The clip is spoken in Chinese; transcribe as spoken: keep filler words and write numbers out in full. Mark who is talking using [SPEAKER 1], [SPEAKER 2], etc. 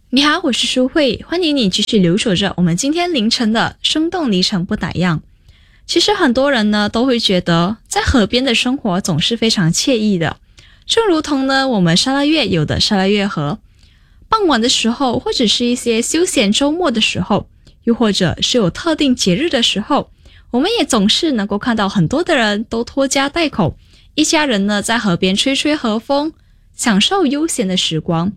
[SPEAKER 1] 你好，我是舒慧，欢迎你继续留守着我们今天凌晨的生动离城不打烊。其实很多人呢都会觉得在河边的生活总是非常惬意的，正如同呢我们沙拉越有的沙拉越河，傍晚的时候或者是一些休闲周末的时候，又或者是有特定节日的时候，我们也总是能够看到很多的人都拖家带口，一家人呢在河边吹吹河风，享受悠闲的时光。